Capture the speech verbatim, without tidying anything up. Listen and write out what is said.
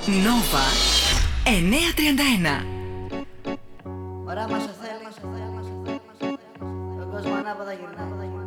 Νόβα εννιακόσια τριάντα ένα. Ωραία μας σε θέλει. Ο κόσμος ανάποδα γυρνά.